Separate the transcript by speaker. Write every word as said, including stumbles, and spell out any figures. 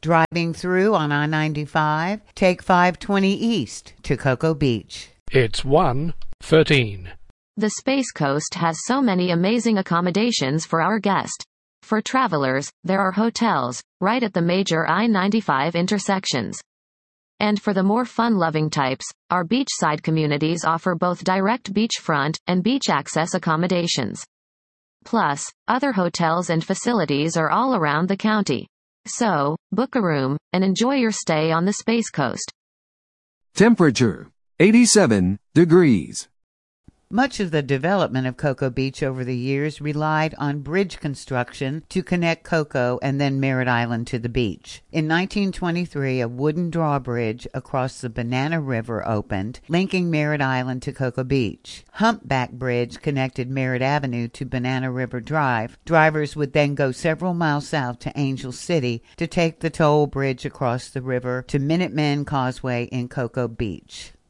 Speaker 1: Driving through on I ninety-five, take five twenty east to Cocoa Beach.
Speaker 2: It's one thirteen.
Speaker 3: The Space Coast has so many amazing accommodations for our guest. For travelers, there are hotels, right at the major I ninety-five intersections. And for the more fun-loving types, our beachside communities offer both direct beachfront and beach access accommodations. Plus, other hotels and facilities are all around the county. So, book a room, and enjoy your stay on the Space Coast.
Speaker 4: Temperature, eighty-seven degrees.
Speaker 1: Much of the development of Cocoa Beach over the years relied on bridge construction to connect Cocoa and then Merritt Island to the beach. In nineteen twenty-three, a wooden drawbridge across the Banana River opened, linking Merritt Island to Cocoa Beach. Humpback Bridge connected Merritt Avenue to Banana River Drive. Drivers would then go several miles south to Angel City to take the toll bridge across the river to Minutemen Causeway in Cocoa Beach.